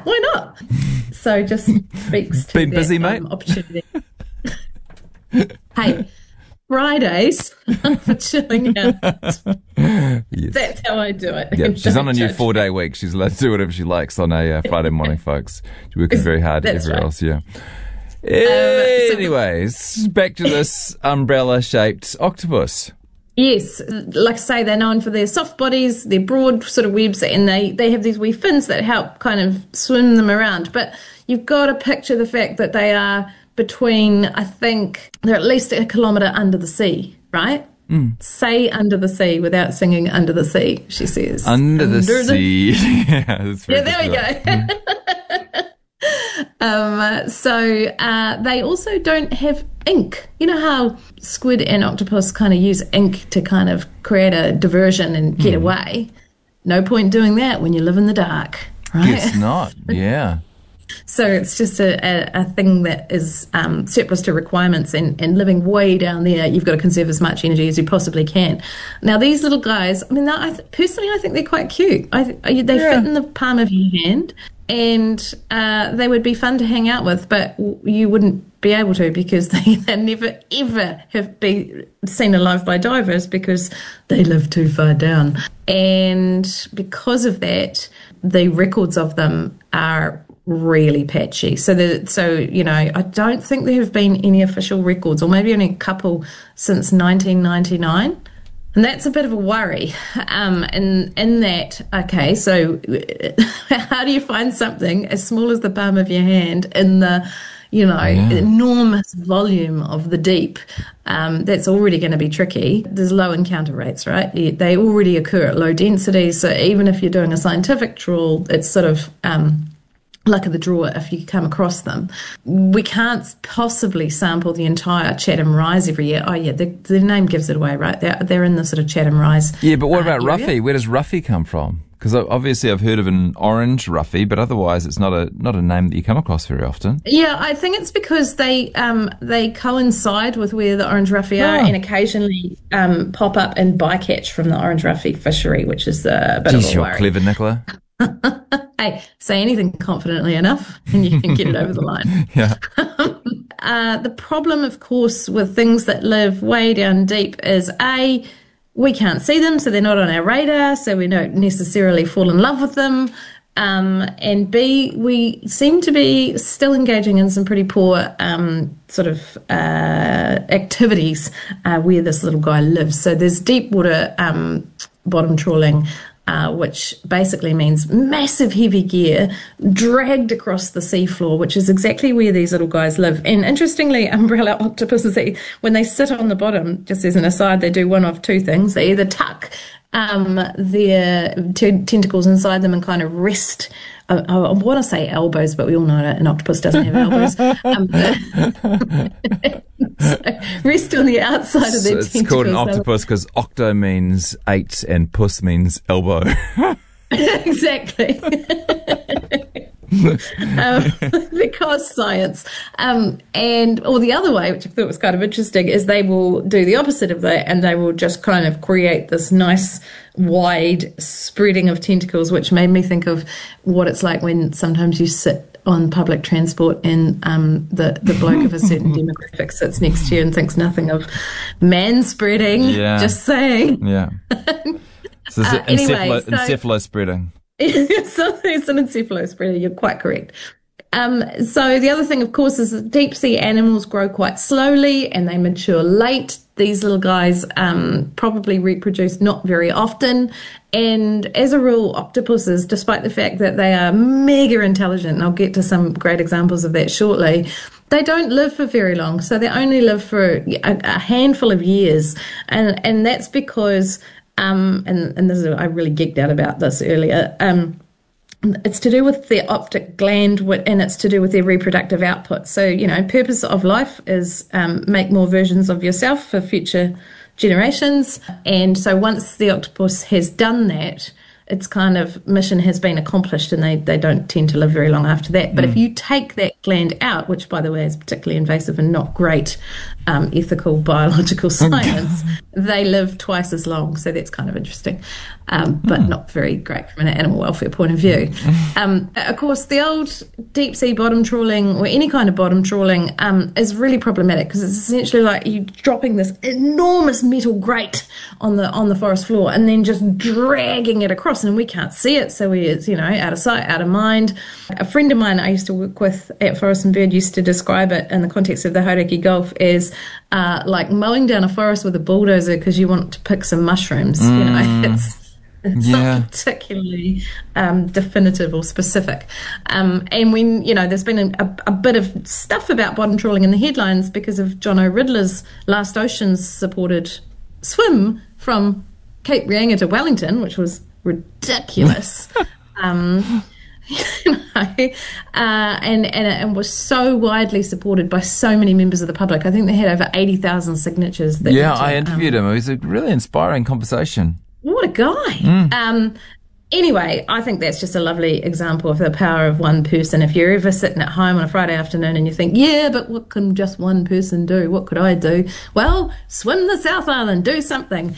Why not? So just speaks to Been busy, that, mate? Opportunity. Hey, Fridays for chilling out. Yes. That's how I do it. Yeah, she's on a new Don't judge 4-day week. She's allowed to do whatever she likes on a Friday morning, folks. She's working very hard That's everywhere right. else, yeah. Anyways, back to this umbrella-shaped octopus. Yes, like I say, they're known for their soft bodies, their broad sort of webs, and they have these wee fins that help kind of swim them around. But you've got to picture the fact that they are between, I think, they're at least a kilometre under the sea, right? Say under the sea without singing under the sea, she says. Under the sea. Yeah, that's very there we go. So they also don't have ink. You know how squid and octopus kind of use ink to kind of create a diversion and get away? No point doing that when you live in the dark, right? Guess not, yeah. So it's just a thing that is surplus to requirements, and living way down there, you've got to conserve as much energy as you possibly can. Now, these little guys, I mean, personally, I think they're quite cute. They fit in the palm of your hand, and they would be fun to hang out with, but you wouldn't be able to because they never, ever have been seen alive by divers because they live too far down. And because of that, the records of them are really patchy. So I don't think there have been any official records, or maybe only a couple since 1999. And that's a bit of a worry. In that, okay, so how do you find something as small as the palm of your hand in the, enormous volume of the deep? That's already going to be tricky. There's low encounter rates, right? They already occur at low densities. So even if you're doing a scientific trawl, it's sort of luck of the draw if you come across them. We can't possibly sample the entire Chatham Rise every year. Oh yeah, the name gives it away, right? They're in the sort of Chatham Rise. Yeah, but what about area. Ruffy? Where does Ruffy come from? Because obviously I've heard of an orange Ruffy, but otherwise it's not a name that you come across very often. Yeah, I think it's because they coincide with where the orange Ruffy are, and occasionally pop up in bycatch from the orange Ruffy fishery, which is a bit of a worry. You're clever, Nicola. Hey, say anything confidently enough and you can get it over the line. Yeah. The problem, of course, with things that live way down deep is A, we can't see them, so they're not on our radar, so we don't necessarily fall in love with them. And B, we seem to be still engaging in some pretty poor activities where this little guy lives. So there's deep water bottom trawling, which basically means massive heavy gear dragged across the seafloor, which is exactly where these little guys live. And interestingly, umbrella octopuses, when they sit on the bottom, just as an aside, they do one of two things. They either tuck their tentacles inside them and kind of rest. I want to say elbows, but we all know that an octopus doesn't have elbows. So rest on the outside of their tentacles. It's called an octopus because octo means 8 and puss means elbow. Exactly. Because science. Or the other way, which I thought was kind of interesting, is they will do the opposite of that, and they will just kind of create this nice wide spreading of tentacles, which made me think of what it's like when sometimes you sit on public transport and the bloke of a certain demographic sits next to you and thinks nothing of man spreading. Yeah. Just saying. Yeah. So encephalo spreading. So it's an encephalo spreader, you're quite correct. So the other thing, of course, is that deep sea animals grow quite slowly and they mature late. These little guys probably reproduce not very often. And as a rule, octopuses, despite the fact that they are mega intelligent, and I'll get to some great examples of that shortly, they don't live for very long. So they only live for a handful of years. And that's because, and this is, I really geeked out about this earlier, it's to do with their optic gland and it's to do with their reproductive output. So, purpose of life is make more versions of yourself for future generations. And so once the octopus has done that, its kind of mission has been accomplished and they don't tend to live very long after that. But if you take that gland out, which, by the way, is particularly invasive and not great ethical biological science, they live twice as long. So that's kind of interesting. but not very great from an animal welfare point of view. Of course, the old deep sea bottom trawling, or any kind of bottom trawling, is really problematic because it's essentially like you dropping this enormous metal grate on the forest floor and then just dragging it across, and we can't see it, so it's out of sight, out of mind. A friend of mine I used to work with at Forest and Bird used to describe it in the context of the Hauraki Gulf as like mowing down a forest with a bulldozer because you want to pick some mushrooms. It's not particularly definitive or specific. And when, there's been a bit of stuff about bottom trawling in the headlines because of John O'Riddler's Last Oceans supported swim from Cape Reinga to Wellington, which was ridiculous. And was so widely supported by so many members of the public. I think they had over 80,000 signatures. I interviewed him. It was a really inspiring conversation. What a guy. Anyway, I think that's just a lovely example of the power of one person. If you're ever sitting at home on a Friday afternoon and you think, yeah, but what can just one person do? What could I do? Well, swim the South Island, do something.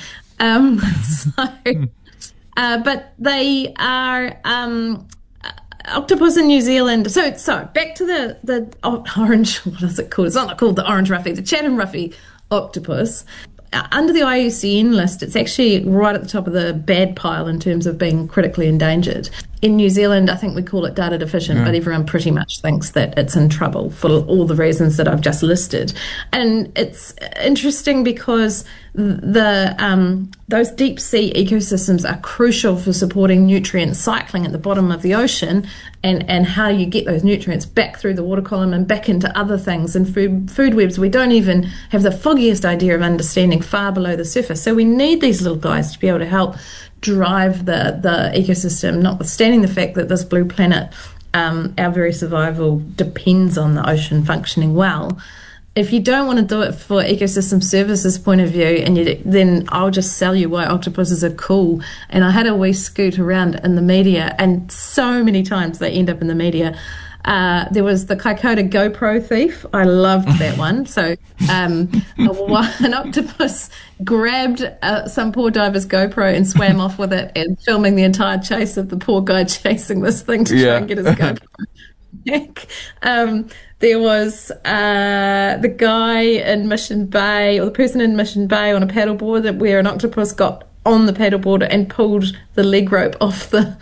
But they are... octopus in New Zealand. So back to the orange, what is it called? It's not called the orange ruffy, the Chatham ruffy octopus. Under the IUCN list, it's actually right at the top of the bad pile in terms of being critically endangered. In New Zealand, I think we call it data deficient, but everyone pretty much thinks that it's in trouble for all the reasons that I've just listed. And it's interesting because those deep sea ecosystems are crucial for supporting nutrient cycling at the bottom of the ocean and how you get those nutrients back through the water column and back into other things and food webs we don't even have the foggiest idea of understanding far below the surface. So we need these little guys to be able to help drive the ecosystem, notwithstanding the fact that this blue planet, our very survival depends on the ocean functioning well. If you don't want to do it for ecosystem services point of view, then I'll just sell you why octopuses are cool. And I had a wee scoot around in the media, and so many times they end up in the media. There was the Kaikoura GoPro thief. I loved that one. So an octopus grabbed some poor diver's GoPro and swam off with it and filming the entire chase of the poor guy chasing this thing to try and get his GoPro back. There was the guy in Mission Bay, or the person in Mission Bay on a paddleboard where an octopus got on the paddleboard and pulled the leg rope off the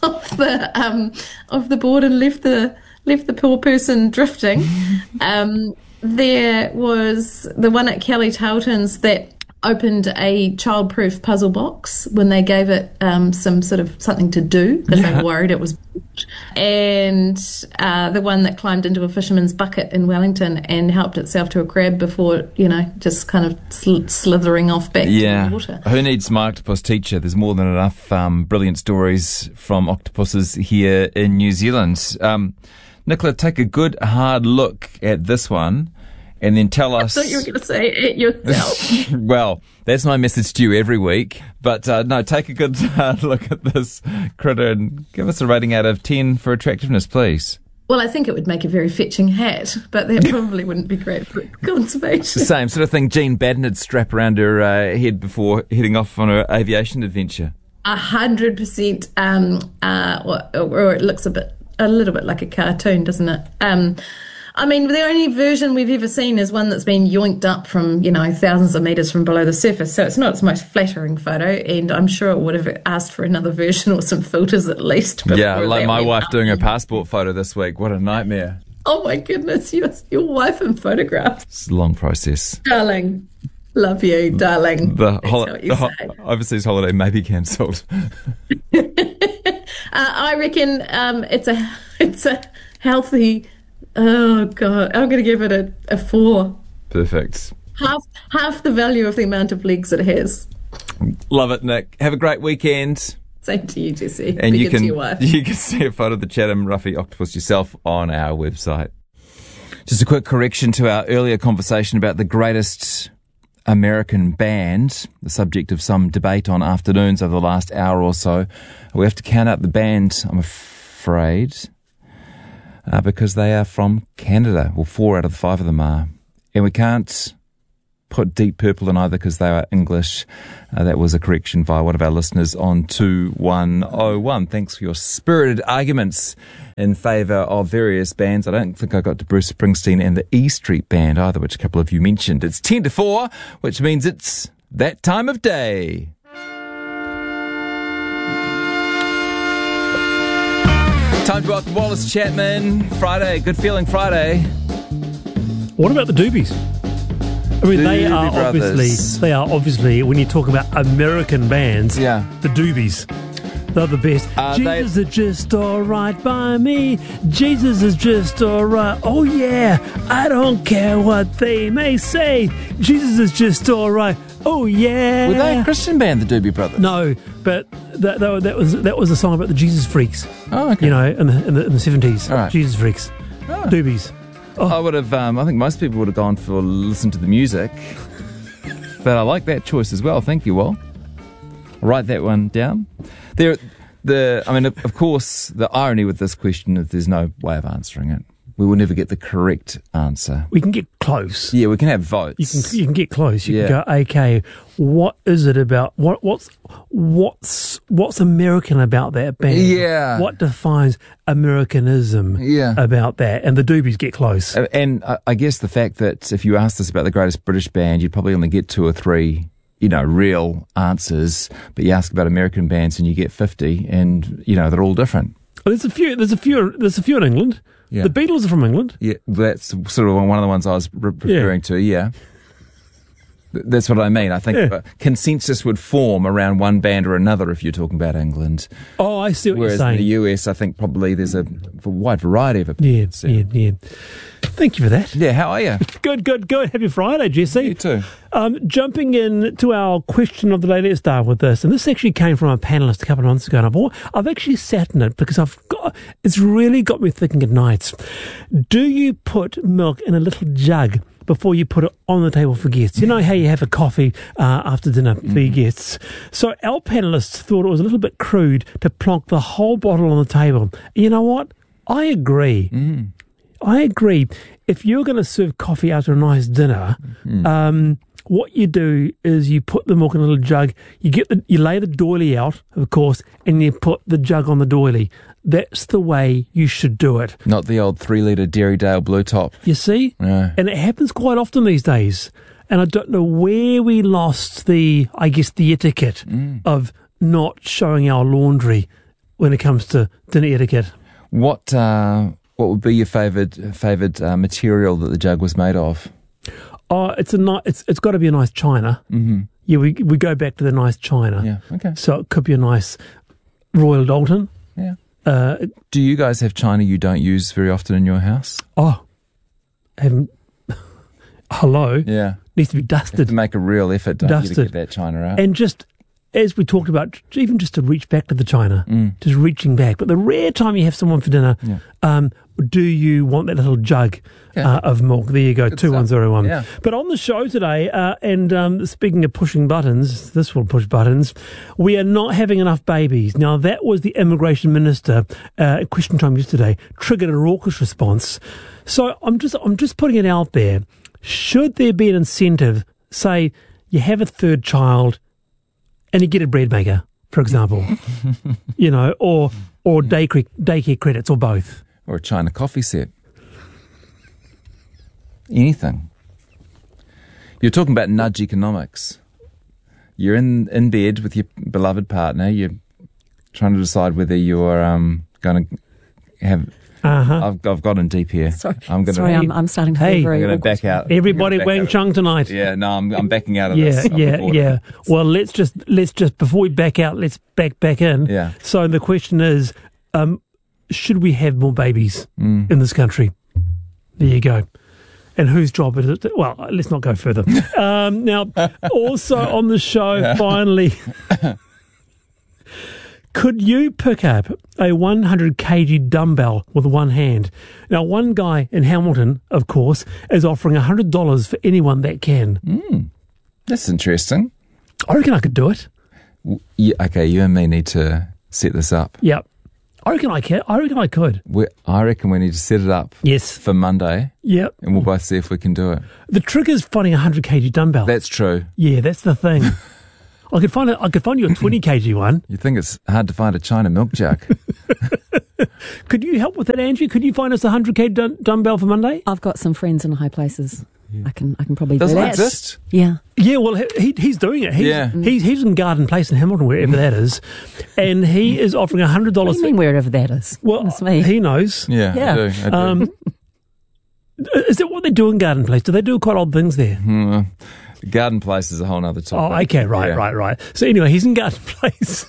board and left the poor person drifting. There was the one at Kelly Tarleton's that opened a childproof puzzle box when they gave it some sort of something to do because they were worried it was booked. And the one that climbed into a fisherman's bucket in Wellington and helped itself to a crab before, just kind of slithering off back to the water. Who needs my octopus teacher? There's more than enough brilliant stories from octopuses here in New Zealand. Nicola, take a good hard look at this one and then tell us... I thought you were going to say it yourself. Well, that's my message to you every week. But no, take a good hard look at this critter and give us a rating out of 10 for attractiveness, please. Well, I think it would make a very fetching hat, but that probably wouldn't be great for conservation. The same sort of thing Jean Baden would strap around her head before heading off on her aviation adventure. 100%, or it looks a little bit like a cartoon, doesn't it? I mean, the only version we've ever seen is one that's been yoinked up from, thousands of metres from below the surface. So it's not its most flattering photo, and I'm sure it would have asked for another version or some filters at least. Yeah, like my wife doing her passport photo this week. What a nightmare. Oh my goodness, your wife in photographs. It's a long process. Darling. Love you, darling. The overseas holiday may be cancelled. I reckon it's a healthy... Oh, God. I'm going to give it a 4. Perfect. Half the value of the amount of legs it has. Love it, Nick. Have a great weekend. Same to you, Jesse. And you can see a photo of the Chatham Ruffy octopus yourself on our website. Just a quick correction to our earlier conversation about the greatest American band, the subject of some debate on afternoons over the last hour or so. We have to count out the band, I'm afraid. Because they are from Canada. Well, 4 out of the 5 of them are. And we can't put Deep Purple in either because they are English. That was a correction via one of our listeners on 2101. Thanks for your spirited arguments in favour of various bands. I don't think I got to Bruce Springsteen and the E Street Band either, which a couple of you mentioned. It's 10 to 4, which means it's that time of day. Time to welcome Wallace Chapman. Friday, good feeling Friday. What about the Doobies? I mean, they Brothers. are obviously, when you talk about American bands, the Doobies. They're the best. Jesus is just alright by me. Jesus is just alright. Oh yeah, I don't care what they may say. Jesus is just alright. Oh yeah. Were they a Christian band, the Doobie Brothers? No, but that was a song about the Jesus Freaks. Oh, okay. You know, in the 70s. Right. Jesus Freaks. Oh. Doobies. I would have. I think most people would have gone for listen to the music, but I like that choice as well. Thank you, Wal. I'll write that one down. Of course, the irony with this question is there's no way of answering it. We will never get the correct answer. We can get close. Yeah, we can have votes. You can get close. You can go, okay, what is it about? What's American about that band? Yeah. What defines Americanism about that? And the Doobies get close. And I guess the fact that if you asked us about the greatest British band, you'd probably only get 2 or 3, real answers. But you ask about American bands and you get 50, and they're all different. There's a few in England. Yeah. The Beatles are from England. Yeah, that's sort of one of the ones I was referring to, yeah. That's what I mean. I think consensus would form around one band or another if you're talking about England. Oh, I see what you're saying. Whereas in the US, I think probably there's a wide variety of opinions. Yeah. Thank you for that. Yeah, how are you? Good. Happy Friday, Jesse. You too. Jumping in to our question of the day, let's start with this. And this actually came from a panellist a couple of months ago. And I've actually sat in it because it's really got me thinking at nights. Do you put milk in a little jug before you put it on the table for guests? You know how you have a coffee after dinner for your guests. So our panellists thought it was a little bit crude to plonk the whole bottle on the table. You know what? I agree. I agree. If you're going to serve coffee after a nice dinner, what you do is you put the milk in a little jug. You lay the doily out, of course, and you put the jug on the doily. That's the way you should do it. Not the old 3-litre Dairy-Dale Blue Top. You see? Yeah. And it happens quite often these days. And I don't know where we lost the etiquette of not showing our laundry when it comes to dinner etiquette. What would be your favoured material that the jug was made of? Oh, it's got to be a nice china. Mm-hmm. Yeah, we go back to the nice china. Yeah, okay. So it could be a nice Royal Doulton. Yeah. Do you guys have china you don't use very often in your house? Oh, haven't. Hello. Yeah. Needs to be dusted. You have to make a real effort, don't you, to get that china out. And just, as we talked about, even just to reach back to the china, just reaching back. But the rare time you have someone for dinner, do you want that little jug of milk? There you go, 2101. Yeah. But on the show today, and speaking of pushing buttons, this will push buttons, we are not having enough babies. Now, that was the immigration minister at Question Time yesterday, triggered a raucous response. So I'm just putting it out there. Should there be an incentive, say you have a third child and you get a bread maker, for example, or daycare credits, or both. Or a China coffee set. Anything. You're talking about nudge economics. You're in bed with your beloved partner. You're trying to decide whether you're going to have... I've gotten deep here. Sorry, I'm starting to feel very... I'm going to back out. Everybody Wang Chung tonight. Yeah, no, I'm backing out of this. Yeah. Well, let's just before we back out, let's back in. Yeah. So the question is, should we have more babies in this country? There you go. And whose job is it? Well, let's not go further. Now, also on the show, finally... Could you pick up a 100 kg dumbbell with one hand? Now, one guy in Hamilton, of course, is offering $100 for anyone that can. That's interesting. I reckon I could do it. Yeah, okay, you and me need to set this up. Yep. I reckon I can. I reckon I could. I reckon we need to set it up Yes. for Monday, Yep. and we'll both see if we can do it. The trick is finding a 100 kg dumbbell. That's true. Yeah, that's the thing. I could find you a 20 kg one. You think it's hard to find a China milk jug? Could you help with that, Angie? Could you find us a 100 kg dumbbell for Monday? I've got some friends in high places. I can probably Doesn't do it that. exist? Yeah. Yeah, well, he's doing it. He's in Garden Place in Hamilton, wherever that is, and he is offering $100. What do you mean wherever that is? Well, That's me. he knows. Yeah, Yeah. I do. Is that what they do in Garden Place? Do they do quite odd things there? Garden Place is a whole other topic. Oh, okay, right, Yeah. right. So anyway, he's in Garden Place,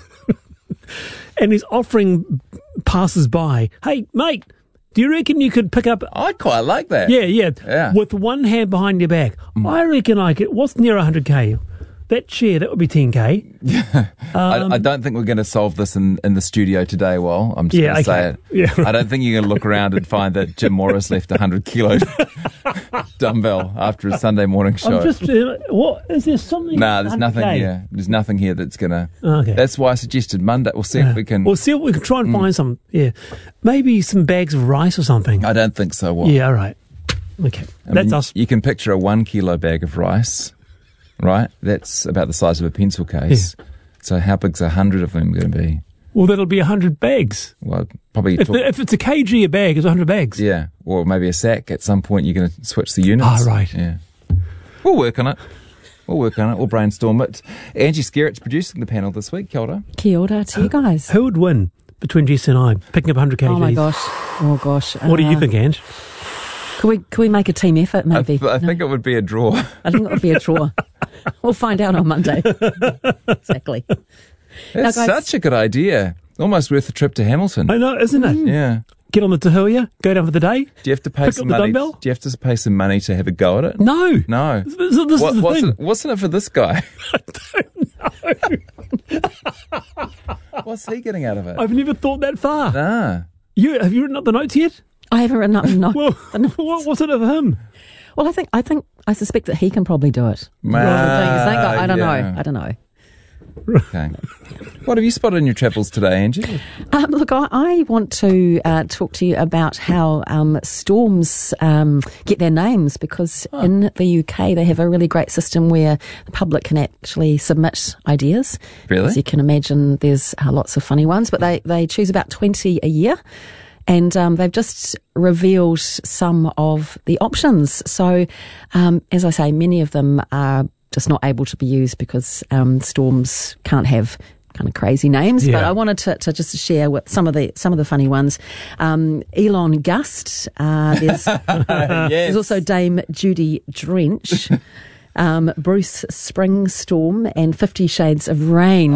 and he's offering passers-by, hey, mate, do you reckon you could pick up... I quite like that. Yeah. With one hand behind your back. I reckon I could... What's near 100k? That chair, that would be 10k. I don't think we're going to solve this in the studio today, Well, I'm just going to say it. Yeah. I don't think you're going to look around and find that Jim Morris left a 100 kilo dumbbell after a Sunday morning show. I'm just... what? Is there something... Nah, there's 100K? nothing here. There's nothing here that's going to... Okay. That's why I suggested Monday. We'll see if we can... We'll see if we can try and find some... Yeah. Maybe some bags of rice or something. I don't think so, Well. Yeah, all right. Okay. I That's mean, us. You can picture a 1 kilo bag of rice, right? That's about the size of a pencil case. Yeah. So how big's 100 of them going to be? Well, that'll be 100 bags. Well, probably... If it's a kg a bag, it's 100 bags. Yeah, or maybe a sack. At some point, you're going to switch the units. Ah, right. Yeah. We'll work on it. We'll brainstorm it. Angie Skerritt's producing the panel this week. Kia ora. Kia ora to you guys. Who would win between Jess and I, picking up 100 kgs? Oh gosh. What do you think, Ange? Could we make a team effort, maybe? I think it would be a draw. I think it would be a draw. We'll find out on Monday. Exactly. That's Now, guys- such a good idea. Almost worth a trip to Hamilton. I know, isn't it? Yeah. Get on the Tahuya, go down for the day. Do you have to pay Pick some up the money? dumbbell? Do you have to pay some money to have a go at it? No. No. This is the thing. What's in it for this guy? What's he getting out of it? I've never thought that far. Nah. Have you written up the notes yet? I haven't written up no. Well, what's in it for him? Well, I suspect that he can probably do it. Well, I don't yeah. know. I don't know. Okay. What have you spotted in your travels today, Angie? Look, I want to talk to you about how storms get their names, because in the UK they have a really great system where the public can actually submit ideas. Really? As you can imagine, there's lots of funny ones, but they choose about 20 a year. And they've just revealed some of the options. So, as I say, many of them are just not able to be used because storms can't have kind of crazy names. Yeah. But I wanted to just share with some of the funny ones. Elon Gust. There's also Dame Judy Drench. Bruce Springstorm and 50 Shades of Rain.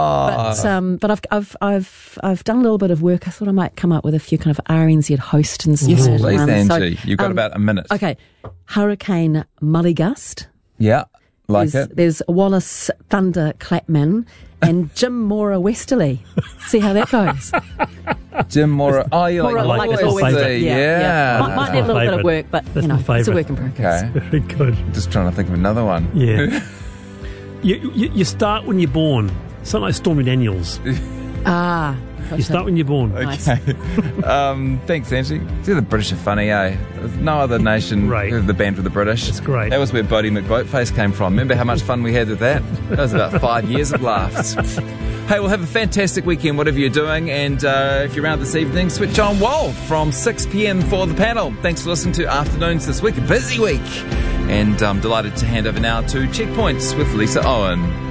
But I've done a little bit of work. I thought I might come up with a few kind of RNZ host inspired Please, ones. Angie. You've got about a minute. Okay, Hurricane Mullygust. Yeah, like it. There's Wallace Thunder Clapman and Jim Mora Westerly. See how that goes. Jim Mora. Oh, you Mora, like it's always always do. Yeah. Might need a little bit of work, but That's my it's a favourite. work in progress. Okay. Very good. Just trying to think of another one. Yeah. you start when you're born. Something like Stormy Daniels. You start when you're born. Nice. Thanks, Angie. See, the British are funny, eh? There's no other nation Right. with the band with the British. It's great. That was where Bodie McBoatface came from. Remember how much fun we had with that? That was about 5 years of laughs. Hey, we'll have a fantastic weekend, whatever you're doing. And if you're around this evening, switch on WOW from 6 p.m. for the panel. Thanks for listening to Afternoons this week. A busy week. And I'm delighted to hand over now to Checkpoints with Lisa Owen.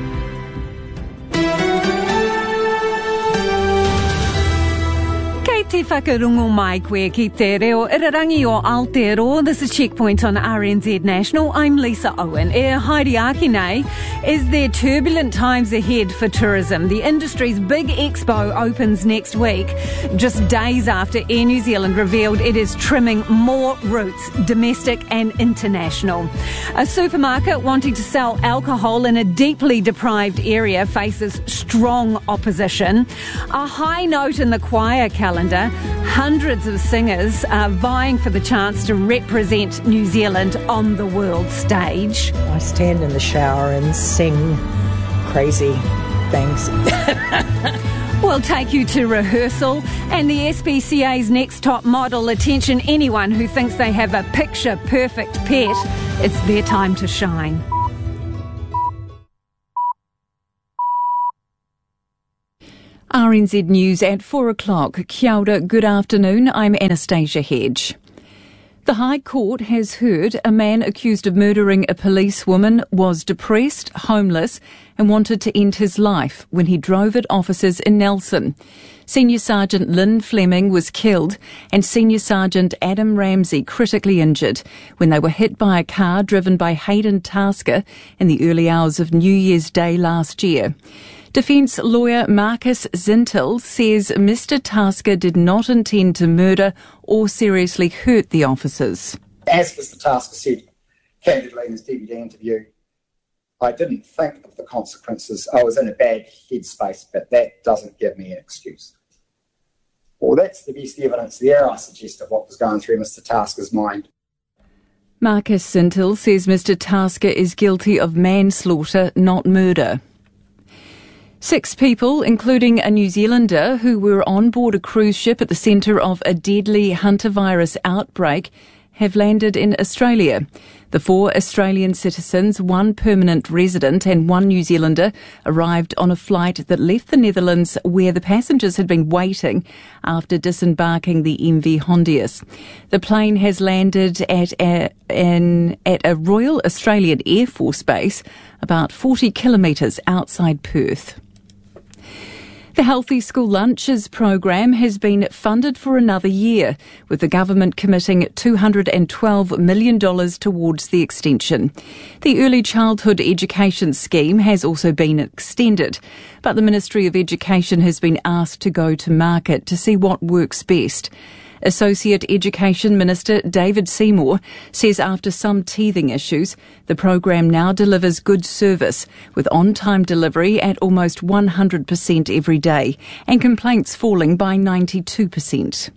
Te whakarungo mai koe ki te reo irarangi o Aotearoa. This is Checkpoint on RNZ National. I'm Lisa Owen. E haere ake nei, is there turbulent times ahead for tourism? The industry's big expo opens next week, just days after Air New Zealand revealed it is trimming more routes, domestic and international. A supermarket wanting to sell alcohol in a deeply deprived area faces strong opposition. A high note in the choir calendar. Hundreds of singers are vying for the chance to represent New Zealand on the world stage. I stand in the shower and sing crazy things. We'll take you to rehearsal and the SPCA's next top model. Attention anyone who thinks they have a picture-perfect pet. It's their time to shine. RNZ News at 4 o'clock. Kia ora, good afternoon. I'm Anastasia Hedge. The High Court has heard a man accused of murdering a policewoman was depressed, homeless and wanted to end his life when he drove at officers in Nelson. Senior Sergeant Lynn Fleming was killed and Senior Sergeant Adam Ramsey critically injured when they were hit by a car driven by Hayden Tasker in the early hours of New Year's Day last year. Defence lawyer Marcus Zintel says Mr Tasker did not intend to murder or seriously hurt the officers. As Mr Tasker said candidly in his DVD interview, I didn't think of the consequences. I was in a bad headspace, but that doesn't give me an excuse. Well, that's the best evidence there, I suggest, of what was going through Mr Tasker's mind. Marcus Zintel says Mr Tasker is guilty of manslaughter, not murder. 6 people, including a New Zealander who were on board a cruise ship at the centre of a deadly hantavirus outbreak, have landed in Australia. The 4 Australian citizens, 1 permanent resident and 1 New Zealander, arrived on a flight that left the Netherlands where the passengers had been waiting after disembarking the MV Hondius. The plane has landed at a Royal Australian Air Force base about 40 kilometres outside Perth. The Healthy School Lunches program has been funded for another year, with the government committing $212 million towards the extension. The Early Childhood Education Scheme has also been extended, but the Ministry of Education has been asked to go to market to see what works best. Associate Education Minister David Seymour says after some teething issues, the program now delivers good service, with on-time delivery at almost 100% every day and complaints falling by 92%.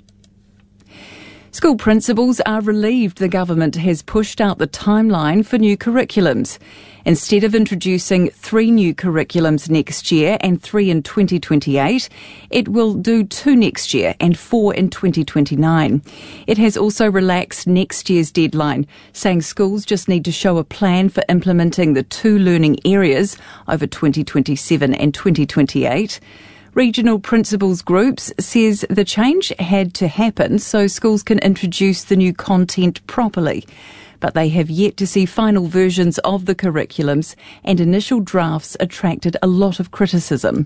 School principals are relieved the government has pushed out the timeline for new curriculums. Instead of introducing 3 new curriculums next year and 3 in 2028, it will do 2 next year and 4 in 2029. It has also relaxed next year's deadline, saying schools just need to show a plan for implementing the 2 learning areas over 2027 and 2028. Regional Principals Groups says the change had to happen so schools can introduce the new content properly, but they have yet to see final versions of the curriculums and initial drafts attracted a lot of criticism.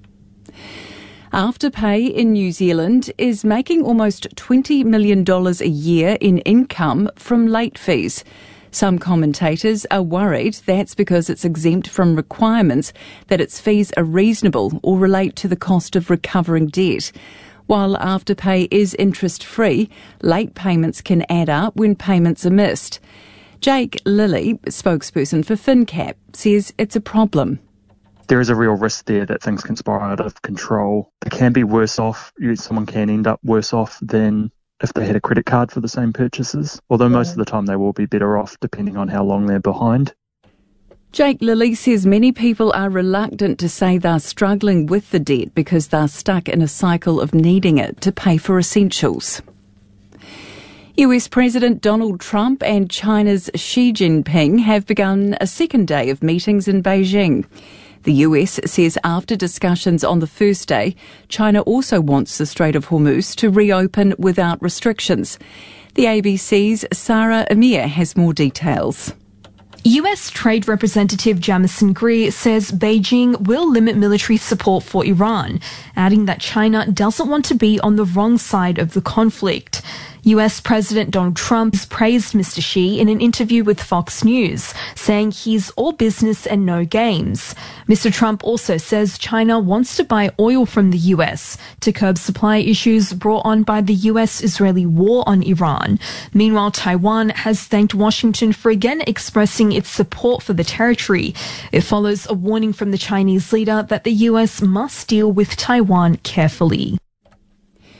Afterpay in New Zealand is making almost $20 million a year in income from late fees. Some commentators are worried that's because it's exempt from requirements that its fees are reasonable or relate to the cost of recovering debt. While Afterpay is interest-free, late payments can add up when payments are missed. Jake Lilly, spokesperson for FinCap, says it's a problem. There is a real risk there that things can spiral out of control. It can be worse off. Someone can end up worse off than if they had a credit card for the same purchases, although most of the time they will be better off depending on how long they're behind. Jake Lilly says many people are reluctant to say they're struggling with the debt because they're stuck in a cycle of needing it to pay for essentials. US President Donald Trump and China's Xi Jinping have begun a second day of meetings in Beijing. The US says after discussions on the first day, China also wants the Strait of Hormuz to reopen without restrictions. The ABC's Sarah Amir has more details. US Trade Representative Jamison Greer says Beijing will limit military support for Iran, adding that China doesn't want to be on the wrong side of the conflict. US President Donald Trump has praised Mr. Xi in an interview with Fox News, saying he's all business and no games. Mr. Trump also says China wants to buy oil from the US to curb supply issues brought on by the US-Israeli war on Iran. Meanwhile, Taiwan has thanked Washington for again expressing its support for the territory. It follows a warning from the Chinese leader that the US must deal with Taiwan carefully.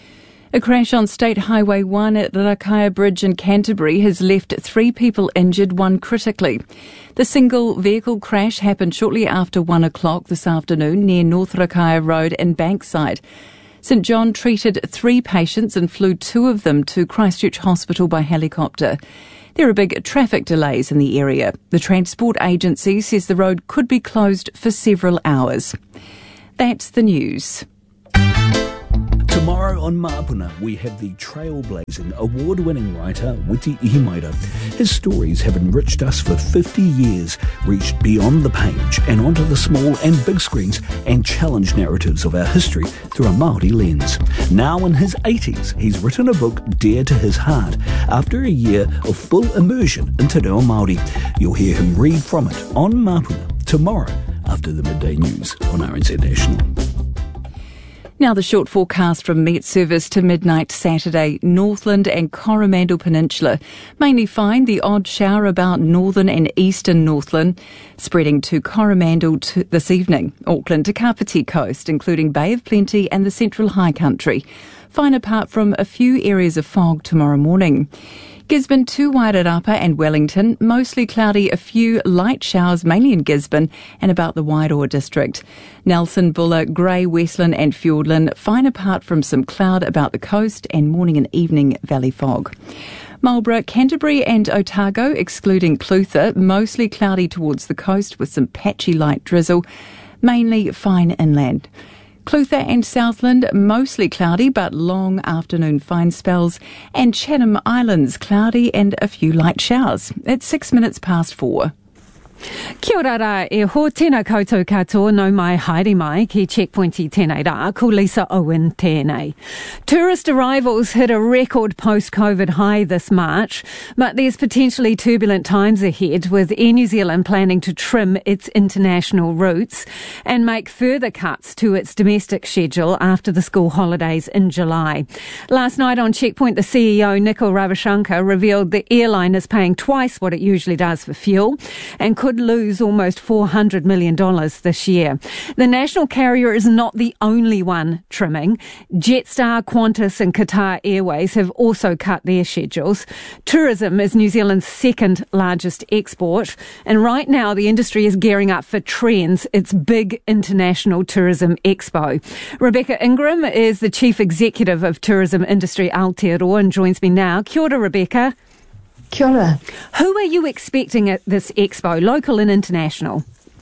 A crash on State Highway 1 at Rakaia Bridge in Canterbury has left 3 people injured, 1 critically. The single vehicle crash happened shortly after 1 o'clock this afternoon near North Rakaia Road in Bankside. St John treated 3 patients and flew 2 of them to Christchurch Hospital by helicopter. There are big traffic delays in the area. The Transport Agency says the road could be closed for several hours. That's the news. Tomorrow on Mapuna, we have the trailblazing, award-winning writer Witi Ihimaera. His stories have enriched us for 50 years, reached beyond the page and onto the small and big screens and challenged narratives of our history through a Māori lens. Now in his 80s, he's written a book dear to his heart after a year of full immersion into reo Māori. You'll hear him read from it on Mapuna tomorrow after the midday news on RNZ National. Now the short forecast from Met Service to midnight Saturday. Northland and Coromandel Peninsula. Mainly fine, the odd shower about northern and eastern Northland, spreading to Coromandel this evening. Auckland to Kapiti Coast, including Bay of Plenty and the Central High Country. Fine apart from a few areas of fog tomorrow morning. Gisborne to Wairarapa and Wellington, mostly cloudy, a few light showers mainly in Gisborne and about the Wairoa district. Nelson, Buller, Grey, Westland and Fiordland, fine apart from some cloud about the coast and morning and evening valley fog. Marlborough, Canterbury and Otago, excluding Clutha, mostly cloudy towards the coast with some patchy light drizzle, mainly fine inland. Clutha and Southland, mostly cloudy but long afternoon fine spells, and Chatham Islands, cloudy and a few light showers. It's 6 minutes past 4. Kia ora rā, e ho tēnā koutou katoa no mai haere mai ki Checkpoint I tēnei rā, ko Lisa Owen tēnei. Tourist arrivals hit a record post-COVID high this March, but there's potentially turbulent times ahead with Air New Zealand planning to trim its international routes and make further cuts to its domestic schedule after the school holidays in July. Last night on Checkpoint, the CEO, Nikhil Ravichandran, revealed the airline is paying twice what it usually does for fuel and could lose almost $400 million this year. The national carrier is not the only one trimming. Jetstar, Qantas and Qatar Airways have also cut their schedules. Tourism is New Zealand's second largest export, and right now the industry is gearing up for Trends, its big international tourism expo. Rebecca Ingram is the Chief Executive of Tourism Industry Aotearoa and joins me now. Kia ora, Rebecca. Kia ora. Who are you expecting at this expo, local and international?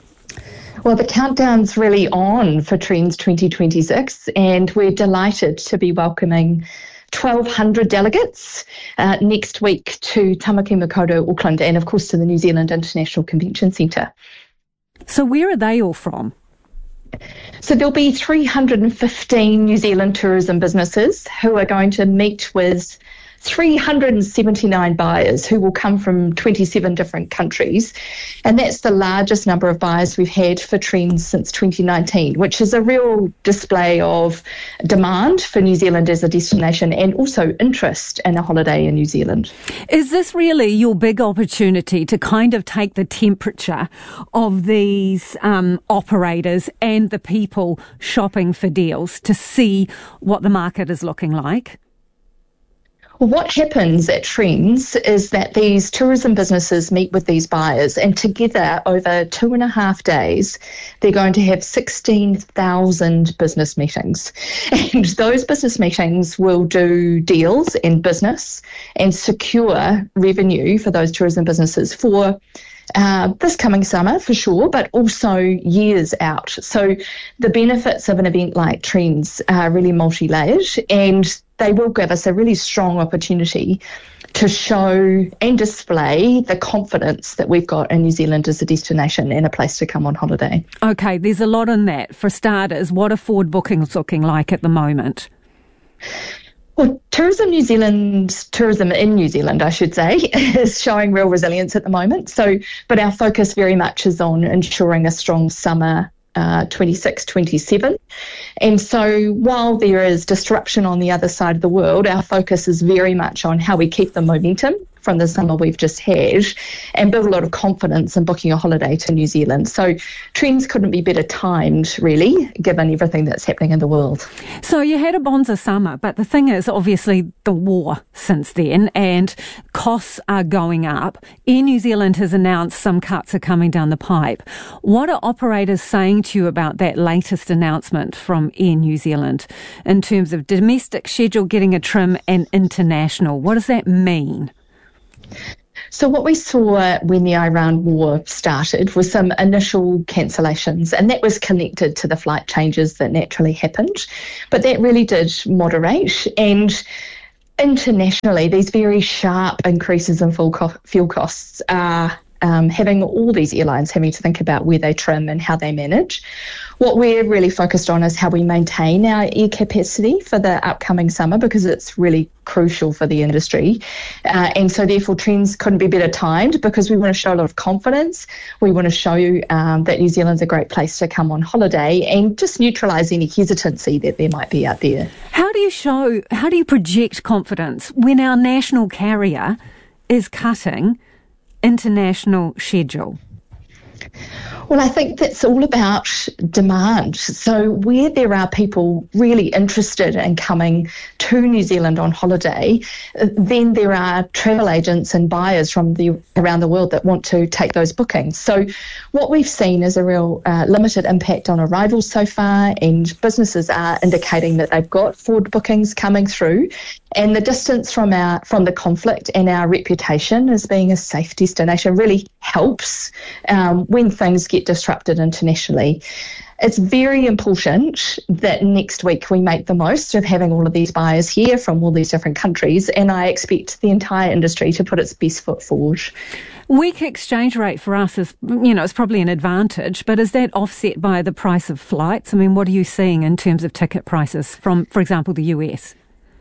Well, the countdown's really on for Trends 2026, and we're delighted to be welcoming 1,200 delegates next week to Tamaki Makaurau, Auckland, and of course to the New Zealand International Convention Centre. So where are they all from? So there'll be 315 New Zealand tourism businesses who are going to meet with 379 buyers who will come from 27 different countries. And that's the largest number of buyers we've had for Trends since 2019, which is a real display of demand for New Zealand as a destination and also interest in a holiday in New Zealand. Is this really your big opportunity to kind of take the temperature of these operators and the people shopping for deals to see what the market is looking like? Well, what happens at Trends is that these tourism businesses meet with these buyers, and together over 2.5 days, they're going to have 16,000 business meetings. And those business meetings will do deals and business and secure revenue for those tourism businesses for this coming summer for sure, but also years out. So the benefits of an event like Trends are really multi-layered, and they will give us a really strong opportunity to show and display the confidence that we've got in New Zealand as a destination and a place to come on holiday. Okay, there's a lot in that. For starters, what are forward bookings looking like at the moment? Well, tourism in New Zealand, I should say, is showing real resilience at the moment. But our focus very much is on ensuring a strong summer 26-27. And so while there is disruption on the other side of the world, our focus is very much on how we keep the momentum from the summer we've just had and build a lot of confidence in booking a holiday to New Zealand. So trends couldn't be better timed, really, given everything that's happening in the world. So you had a bonza summer, but the thing is, obviously, the war since then, and costs are going up. Air New Zealand has announced some cuts are coming down the pipe. What are operators saying to you about that latest announcement from Air New Zealand in terms of domestic schedule getting a trim and international? What does that mean? So what we saw when the Iran war started was some initial cancellations, and that was connected to the flight changes that naturally happened. But that really did moderate, and internationally, these very sharp increases in fuel costs are having all these airlines having to think about where they trim and how they manage. What we're really focused on is how we maintain our air capacity for the upcoming summer, because it's really crucial for the industry. And so therefore trends couldn't be better timed, because we want to show a lot of confidence. We want to show that New Zealand's a great place to come on holiday and just neutralise any hesitancy that there might be out there. How do you project confidence when our national carrier is cutting international schedule? Well, I think that's all about demand. So where there are people really interested in coming to New Zealand on holiday, then there are travel agents and buyers from around the world that want to take those bookings. So what we've seen is a real limited impact on arrivals so far, and businesses are indicating that they've got forward bookings coming through. And the distance from the conflict and our reputation as being a safe destination really helps when things get disrupted internationally. It's very important that next week we make the most of having all of these buyers here from all these different countries, and I expect the entire industry to put its best foot forward. Weak exchange rate for us is, it's probably an advantage, but is that offset by the price of flights? I mean, what are you seeing in terms of ticket prices from, for example, the US?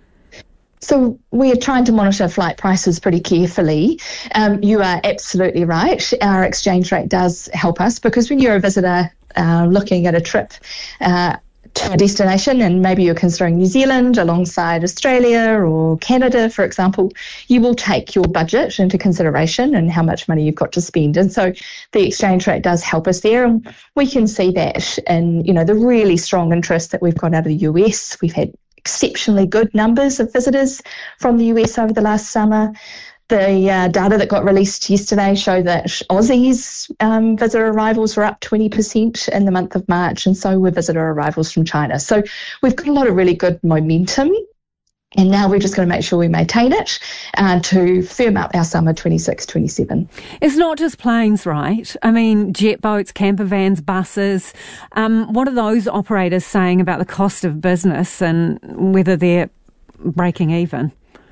So we're trying to monitor flight prices pretty carefully. You are absolutely right. Our exchange rate does help us, because when you're a visitor looking at a trip to a destination, and maybe you're considering New Zealand alongside Australia or Canada, for example, you will take your budget into consideration and how much money you've got to spend. And so the exchange rate does help us there. And we can see that in, the really strong interest that we've got out of the US. We've had exceptionally good numbers of visitors from the US over the last summer. The data that got released yesterday showed that Aussies' visitor arrivals were up 20% in the month of March, and so were visitor arrivals from China. So we've got a lot of really good momentum, and now we're just going to make sure we maintain it to firm up our summer 26-27. It's not just planes, right? I mean, jet boats, camper vans, buses. What are those operators saying about the cost of business and whether they're breaking even?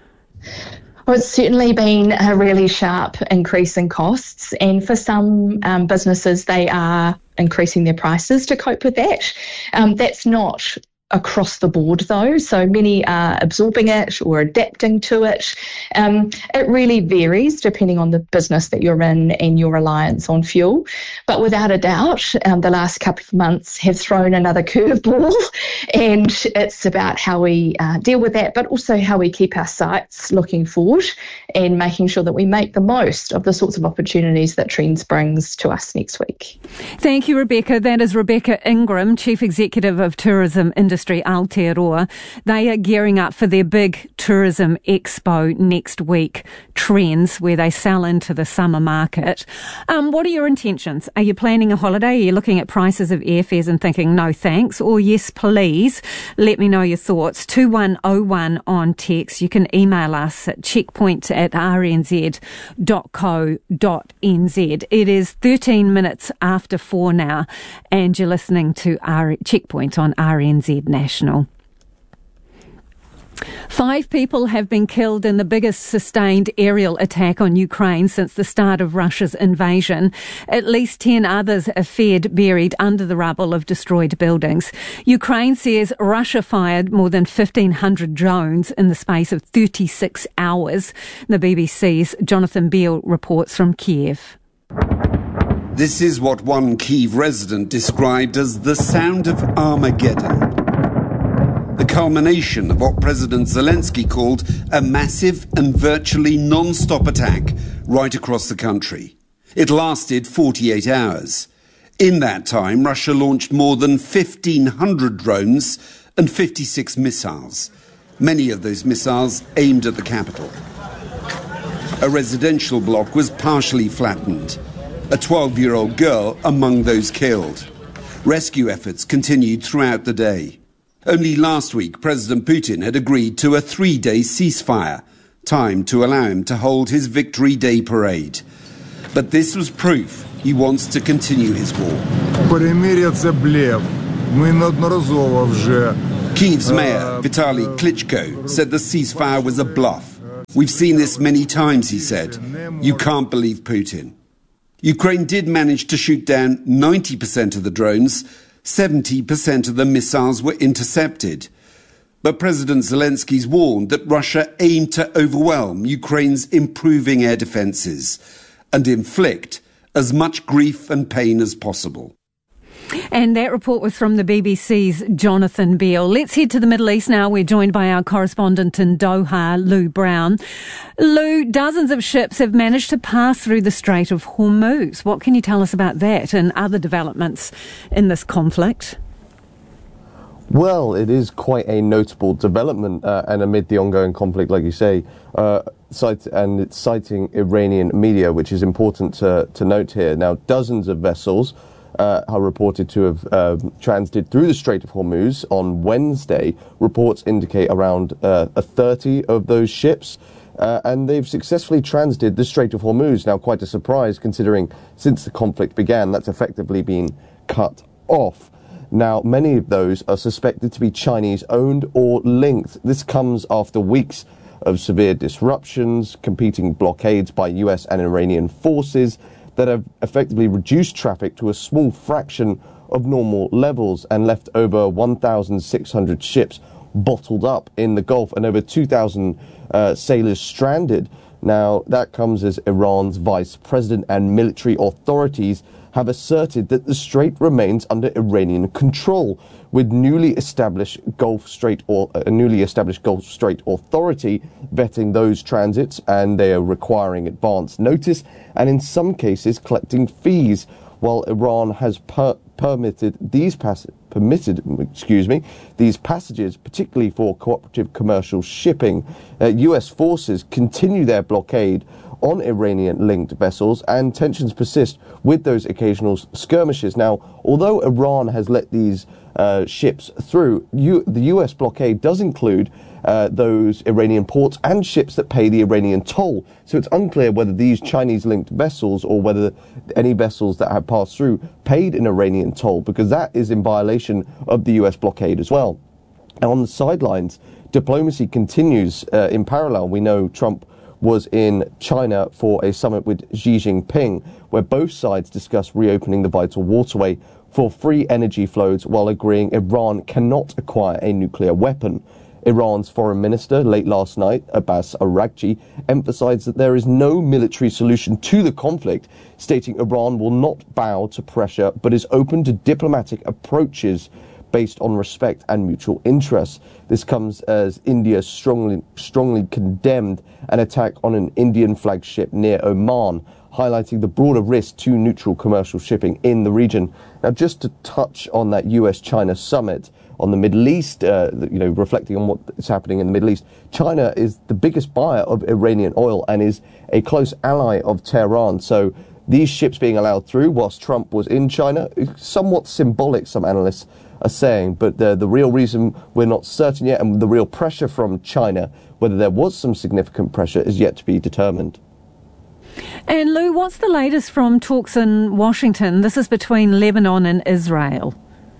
Well, it's certainly been a really sharp increase in costs, and for some businesses, they are increasing their prices to cope with that. That's not across the board, though, so many are absorbing it or adapting to it. It really varies depending on the business that you're in and your reliance on fuel. But without a doubt, the last couple of months have thrown another curveball, and it's about how we deal with that, but also how we keep our sights looking forward and making sure that we make the most of the sorts of opportunities that Trends brings to us next week. Thank you, Rebecca. That is Rebecca Ingram, Chief Executive of Tourism Industry Aotearoa. They are gearing up for their big tourism expo next week, Trends, where they sell into the summer market. What are your intentions? Are you planning a holiday? Are you looking at prices of airfares and thinking, no thanks, or yes, please? Let me know your thoughts. 2101 on text. You can email us at checkpoint@rnz.co.nz. It is 13 minutes after 4 now, and you're listening to Checkpoint on RNZ National. 5 people have been killed in the biggest sustained aerial attack on Ukraine since the start of Russia's invasion. At least 10 others are feared buried under the rubble of destroyed buildings. Ukraine says Russia fired more than 1,500 drones in the space of 36 hours. The BBC's Jonathan Beale reports from Kiev. This is what one Kyiv resident described as the sound of Armageddon. the culmination of what President Zelensky called a massive and virtually non-stop attack right across the country. It lasted 48 hours. In that time, Russia launched more than 1,500 drones and 56 missiles, many of those missiles aimed at the capital. A residential block was partially flattened, a 12-year-old girl among those killed. Rescue efforts continued throughout the day. Only last week, President Putin had agreed to a 3-day ceasefire, time to allow him to hold his Victory Day parade. But this was proof he wants to continue his war. Kyiv's mayor, Vitaly Klitschko, said the ceasefire was a bluff. We've seen this many times, he said. You can't believe Putin. Ukraine did manage to shoot down 90% of the drones. 70% of the missiles were intercepted. But President Zelensky's warned that Russia aimed to overwhelm Ukraine's improving air defences and inflict as much grief and pain as possible. And that report was from the BBC's Jonathan Beale. Let's head to the Middle East now. We're joined by our correspondent in Doha, Lou Brown. Lou, dozens of ships have managed to pass through the Strait of Hormuz. What can you tell us about that and other developments in this conflict? Well, it is quite a notable development, and amid the ongoing conflict, like you say, it's citing Iranian media, which is important to note here. Now, dozens of vessels are reported to have transited through the Strait of Hormuz on Wednesday. Reports indicate around 30 of those ships, and they've successfully transited the Strait of Hormuz. Now, quite a surprise, considering since the conflict began, that's effectively been cut off. Now, many of those are suspected to be Chinese-owned or linked. This comes after weeks of severe disruptions, competing blockades by US and Iranian forces that have effectively reduced traffic to a small fraction of normal levels and left over 1,600 ships bottled up in the Gulf and over 2,000 sailors stranded. Now, that comes as Iran's vice president and military authorities have asserted that the strait remains under Iranian control, with newly established Gulf Strait Authority vetting those transits, and they are requiring advance notice and in some cases collecting fees, while Iran has permitted these passages, particularly for cooperative commercial shipping. US forces continue their blockade on Iranian-linked vessels, and tensions persist with those occasional skirmishes. Now, although Iran has let these ships through, the US blockade does include those Iranian ports and ships that pay the Iranian toll. So it's unclear whether these Chinese-linked vessels or whether any vessels that have passed through paid an Iranian toll, because that is in violation of the US blockade as well. And on the sidelines, diplomacy continues in parallel. We know Trump was in China for a summit with Xi Jinping, where both sides discussed reopening the vital waterway for free energy flows while agreeing Iran cannot acquire a nuclear weapon. Iran's foreign minister late last night, Abbas Araghchi, emphasized that there is no military solution to the conflict, stating Iran will not bow to pressure but is open to diplomatic approaches based on respect and mutual interests. This comes as India strongly condemned an attack on an Indian flagship near Oman, highlighting the broader risk to neutral commercial shipping in the region. Now, just to touch on that US-China summit on the Middle East, reflecting on what is happening in the Middle East, China is the biggest buyer of Iranian oil and is a close ally of Tehran. So these ships being allowed through whilst Trump was in China is somewhat symbolic, some analysts are saying, but the real reason we're not certain yet, and the real pressure from China, whether there was some significant pressure, is yet to be determined. And Lou, what's the latest from talks in Washington? This is between Lebanon and Israel.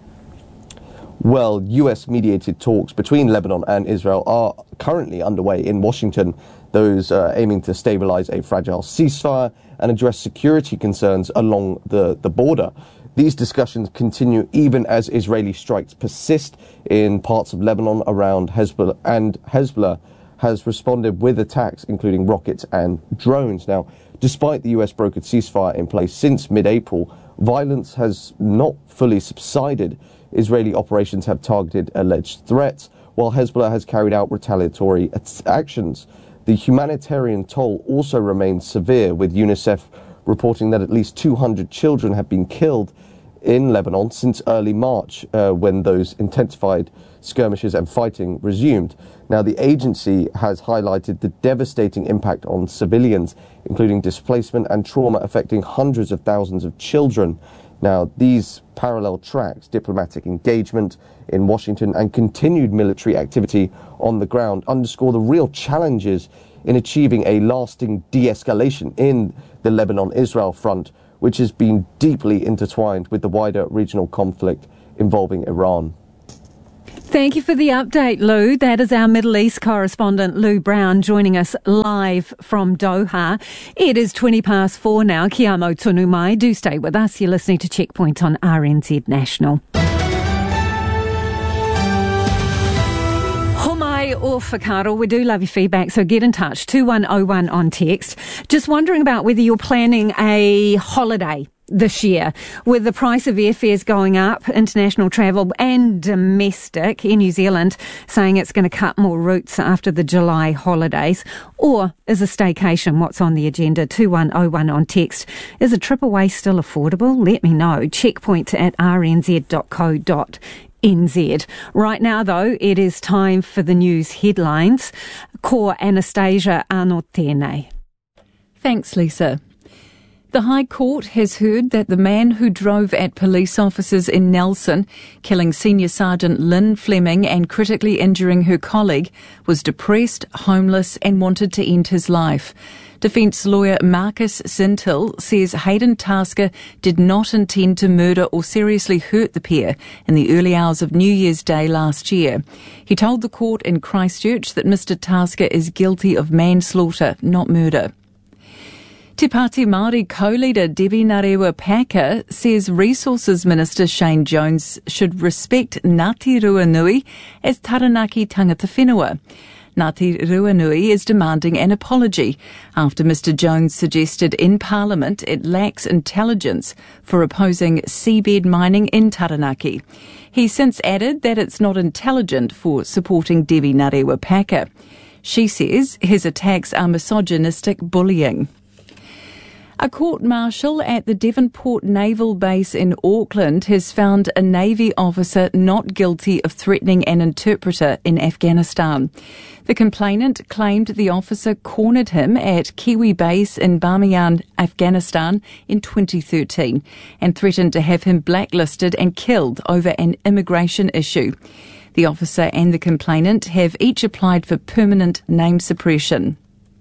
Well, US-mediated talks between Lebanon and Israel are currently underway in Washington, those aiming to stabilize a fragile ceasefire and address security concerns along the border. These discussions continue even as Israeli strikes persist in parts of Lebanon around Hezbollah, and Hezbollah has responded with attacks, including rockets and drones. Now, despite the US brokered ceasefire in place since mid-April, violence has not fully subsided. Israeli operations have targeted alleged threats, while Hezbollah has carried out retaliatory actions. The humanitarian toll also remains severe, with UNICEF reporting that at least 200 children have been killed in Lebanon since early March, when those intensified skirmishes and fighting resumed. Now, the agency has highlighted the devastating impact on civilians, including displacement and trauma affecting hundreds of thousands of children. Now, these parallel tracks, diplomatic engagement in Washington and continued military activity on the ground, underscore the real challenges in achieving a lasting de-escalation in the Lebanon-Israel front, which has been deeply intertwined with the wider regional conflict involving Iran. Thank you for the update, Lou. That is our Middle East correspondent, Lou Brown, joining us live from Doha. It is 4:20 now. Kia mau tonu mai. Do stay with us. You're listening to Checkpoint on RNZ National. Homai or whakaaro, we do love your feedback, so get in touch. 2101 on text. Just wondering about whether you're planning a holiday this year. With the price of airfares going up, international travel and domestic, in New Zealand saying it's going to cut more routes after the July holidays. Or is a staycation what's on the agenda? 2101 on text. Is a trip away still affordable? Let me know. Checkpoint@rnz.co.nz. Right now, though, it is time for the news headlines. Ko Anastasia Arnold tēnei. Thanks, Lisa. The High Court has heard that the man who drove at police officers in Nelson, killing Senior Sergeant Lynn Fleming and critically injuring her colleague, was depressed, homeless and wanted to end his life. Defence lawyer Marcus Sintil says Hayden Tasker did not intend to murder or seriously hurt the pair in the early hours of New Year's Day last year. He told the court in Christchurch that Mr Tasker is guilty of manslaughter, not murder. Te Pāti Māori co-leader Debbie Ngarewa-Packer says Resources Minister Shane Jones should respect Ngāti Ruanui as Taranaki tangata whenua. Ngāti Ruanui is demanding an apology after Mr Jones suggested in Parliament it lacks intelligence for opposing seabed mining in Taranaki. He since added that it's not intelligent for supporting Debbie Ngarewa-Packer. She says his attacks are misogynistic bullying. A court-martial at the Devonport Naval Base in Auckland has found a Navy officer not guilty of threatening an interpreter in Afghanistan. The complainant claimed the officer cornered him at Kiwi Base in Bamiyan, Afghanistan in 2013 and threatened to have him blacklisted and killed over an immigration issue. The officer and the complainant have each applied for permanent name suppression.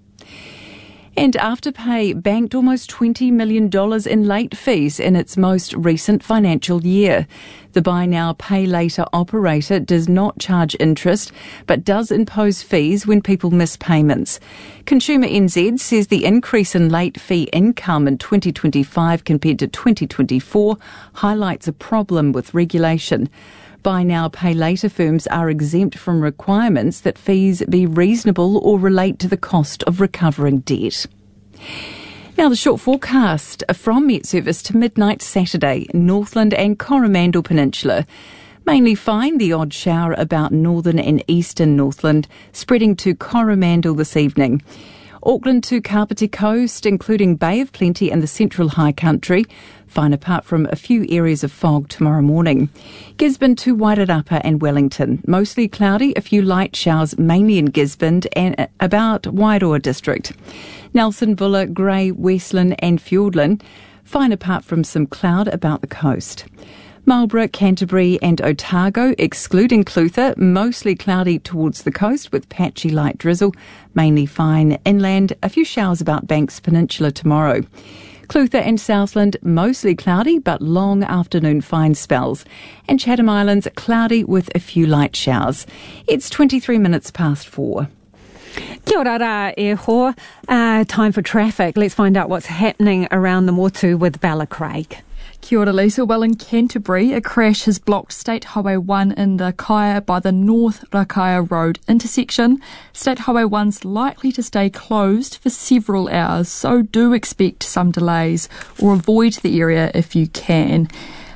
And Afterpay banked almost $20 million in late fees in its most recent financial year. The Buy Now, Pay Later operator does not charge interest, but does impose fees when people miss payments. Consumer NZ says the increase in late fee income in 2025 compared to 2024 highlights a problem with regulation. Buy Now, Pay Later firms are exempt from requirements that fees be reasonable or relate to the cost of recovering debt. Now the short forecast from Met Service to midnight Saturday, Northland and Coromandel Peninsula. Mainly fine, the odd shower about northern and eastern Northland, spreading to Coromandel this evening. Auckland to Kapiti Coast, including Bay of Plenty and the Central High Country. Fine apart from a few areas of fog tomorrow morning. Gisborne to Wairarapa and Wellington. Mostly cloudy, a few light showers mainly in Gisborne and about Wairoa district. Nelson, Buller, Grey, Westland and Fiordland. Fine apart from some cloud about the coast. Marlborough, Canterbury and Otago, excluding Clutha, mostly cloudy towards the coast with patchy light drizzle, mainly fine inland, a few showers about Banks Peninsula tomorrow. Clutha and Southland, mostly cloudy but long afternoon fine spells. And Chatham Islands, cloudy with a few light showers. It's 23 minutes past 4. Kia ora rā e hoa. Time for traffic. Let's find out what's happening around the Motu with Bella Craig. Kia ora, Lisa. Well, in Canterbury, a crash has blocked State Highway 1 in the Kaya by the North Rakaia Road intersection. State Highway 1's likely to stay closed for several hours, so do expect some delays or avoid the area if you can.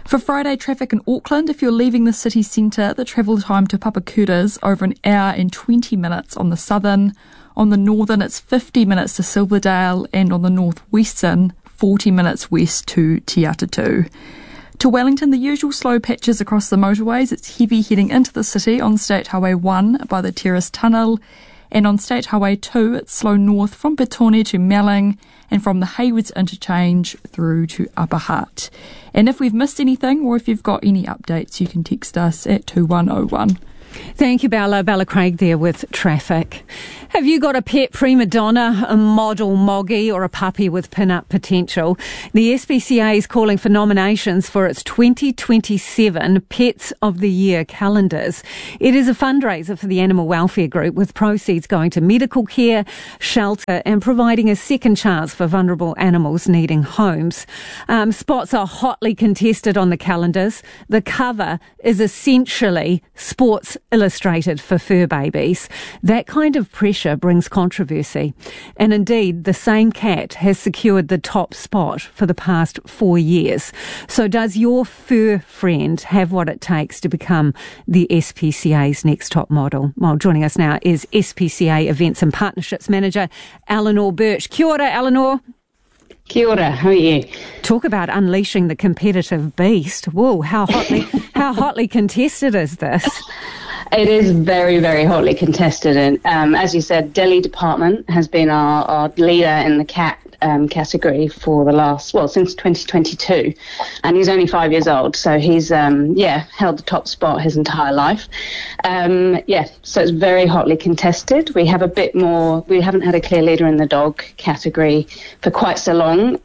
For Friday traffic in Auckland, if you're leaving the city centre, the travel time to Papakura's over an hour and 20 minutes on the southern. On the northern, it's 50 minutes to Silverdale, and on the northwestern, 40 minutes west to Te Atatu. To Wellington, the usual slow patches across the motorways. It's heavy heading into the city on State Highway 1 by the Terrace Tunnel, and on State Highway 2, it's slow north from Petone to Melling, and from the Haywoods interchange through to Upper Hutt. And if we've missed anything, or if you've got any updates, you can text us at 2101. Thank you, Bella. Bella Craig there with traffic. Have you got a pet prima donna, a model moggy, or a puppy with pin-up potential? The SPCA is calling for nominations for its 2027 Pets of the Year calendars. It is a fundraiser for the Animal Welfare Group, with proceeds going to medical care, shelter, and providing a second chance for vulnerable animals needing homes. Spots are hotly contested on the calendars. The cover is essentially Sports Illustrated for fur babies. That kind of pressure brings controversy. And indeed, the same cat has secured the top spot for the past 4 years. So does your fur friend have what it takes to become the SPCA's next top model? Well, joining us now is SPCA Events and Partnerships Manager Eleanor Birch. Kia ora, Eleanor. Kia ora, how are you? Talk about unleashing the competitive beast. Whoa, how hotly contested is this? It is very, very hotly contested. And as you said, Delhi Department has been our leader in the cat category for the since 2022. And he's only 5 years old. So he's, held the top spot his entire life. So it's very hotly contested. We have we haven't had a clear leader in the dog category for quite so long.